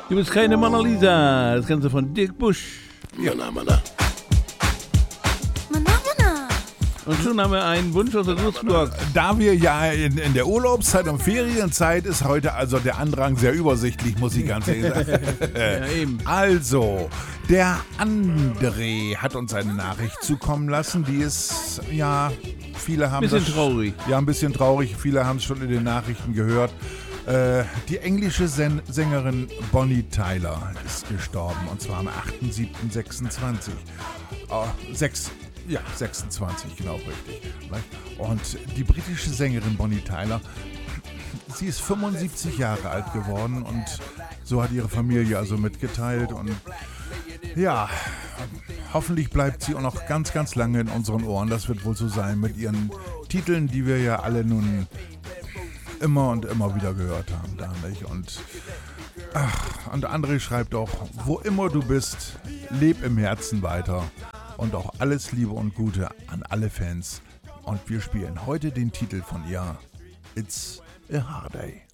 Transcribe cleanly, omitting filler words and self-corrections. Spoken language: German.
Du bist keine Mona Lisa. Das Ganze von Dirk Busch. Mana, mana. Und schon haben wir einen Wunsch aus der Duisburg. Da wir ja in der Urlaubszeit und Ferienzeit ist heute also der Andrang sehr übersichtlich, muss ich ganz ehrlich sagen. Ja, eben. Also, der André hat uns eine Nachricht zukommen lassen, die ist, ja, viele haben Bisschen traurig. Ja, ein bisschen traurig. Viele haben es schon in den Nachrichten gehört. Die englische Sängerin Bonnie Tyler ist gestorben, und zwar am 8.7.26. 26, genau richtig. Und die britische Sängerin Bonnie Tyler, sie ist 75 Jahre alt geworden und so hat ihre Familie also mitgeteilt. Und ja, hoffentlich bleibt sie auch noch ganz, ganz lange in unseren Ohren. Das wird wohl so sein mit ihren Titeln, die wir ja alle nun immer und immer wieder gehört haben. Da, nicht? Und André schreibt auch, wo immer du bist, leb im Herzen weiter. Und auch alles Liebe und Gute an alle Fans. Und wir spielen heute den Titel von ihr, It's a Hard Day.